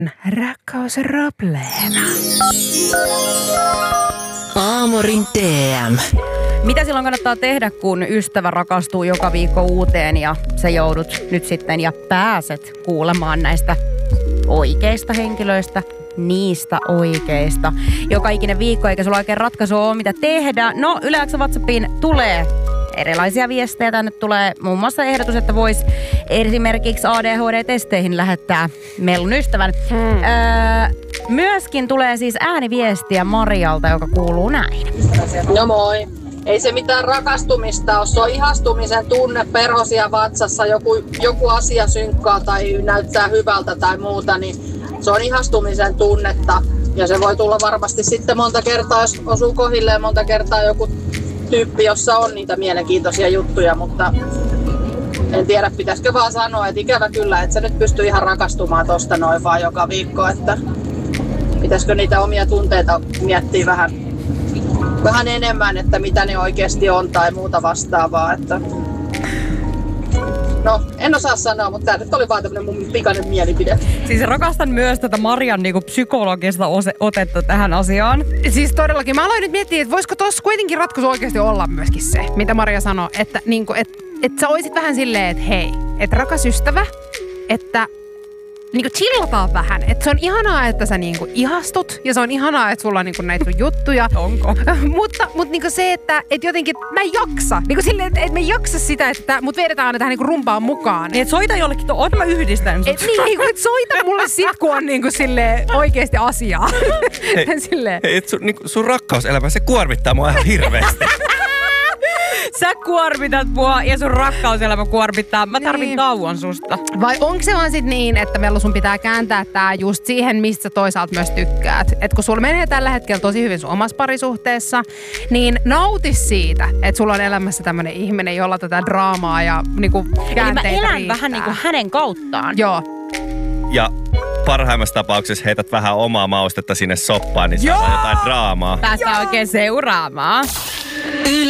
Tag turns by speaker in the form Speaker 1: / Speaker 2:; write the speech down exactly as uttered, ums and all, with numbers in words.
Speaker 1: Rakkausrobleema.
Speaker 2: Aamurin T M.
Speaker 1: Mitä silloin kannattaa tehdä, kun ystävä rakastuu joka viikko uuteen ja sä joudut nyt sitten ja pääset kuulemaan näistä oikeista henkilöistä, niistä oikeista. Joka ikinen viikko, eikä sulla oikein ratkaisua ole, mitä tehdä. No, Yle X WhatsAppiin tulee erilaisia viestejä. Tänne tulee muun muassa ehdotus, että voisi esimerkiksi A D H D-testeihin lähettää mellun ystävän. Hmm. Öö, myöskin tulee siis ääniviestiä Marialta, joka kuuluu näin.
Speaker 3: No moi. Ei se mitään rakastumista ole. Se on ihastumisen tunne, perhosia vatsassa, joku, joku asia synkkaa tai näyttää hyvältä tai muuta, niin se on ihastumisen tunnetta. Ja se voi tulla varmasti sitten monta kertaa, jos osuu kohilleen monta kertaa joku tyyppi, jossa on niitä mielenkiintoisia juttuja, mutta en tiedä, pitäisikö vaan sanoa, että ikävä kyllä, että se nyt pystyy ihan rakastumaan tosta noin vaan joka viikko, että pitäisikö niitä omia tunteita miettiä vähän, vähän enemmän, että mitä ne oikeasti on tai muuta vastaavaa, että no, en osaa sanoa, mutta tämä nyt oli vaan tämmönen mun pikainen mielipide.
Speaker 1: Siis rakastan myös tätä Marian niinku psykologista ose- otetta tähän asiaan.
Speaker 4: Siis todellakin. Mä aloin nyt miettiä, että voisiko tossa kuitenkin ratkaisu oikeasti olla myöskin se, mitä Maria sanoi, että niinku, et, et sä oisit vähän silleen, että hei, että rakas ystävä, että niinku chillataan vähän. Että se on ihanaa, että sä niinku ihastut ja se on ihanaa, että sulla on niinku näitä sun juttuja.
Speaker 1: Onko?
Speaker 4: mutta mutta niinku se, että et jotenkin mä en jaksa. Niinku silleen, että et mä en jaksa sitä, että mut vedetään aina tähän niinku rumpaan mukaan.
Speaker 1: Niin, et soita jollekin, to, oot mä yhdistän sut.
Speaker 4: Et niin, niinku, et soita mulle sit, kun on niinku silleen oikeesti asiaa.
Speaker 5: Hei, hei et sun, niinku, sun rakkauselämä, se kuormittaa mua ihan hirveästi.
Speaker 1: Sä kuormitat mua ja sun rakkauselämä kuormittaa. Mä tarvin
Speaker 4: niin.
Speaker 1: tauon susta.
Speaker 4: Vai onko se vaan sit niin, että Mellu sun pitää kääntää tää just siihen, mistä sä toisaalta myös tykkäät? Et kun sulla menee tällä hetkellä tosi hyvin sun omassa parisuhteessa, niin nauti siitä, että sulla on elämässä tämmönen ihminen, jolla tätä draamaa ja niinku käänteitä
Speaker 1: Eli mä elän
Speaker 4: riittää.
Speaker 1: vähän niinku hänen kauttaan.
Speaker 4: Joo.
Speaker 5: Ja parhaimmassa tapauksessa heität vähän omaa maustetta sinne soppaan, niin saadaan jotain draamaa.
Speaker 1: Päästään oikein seuraamaan.
Speaker 2: Yle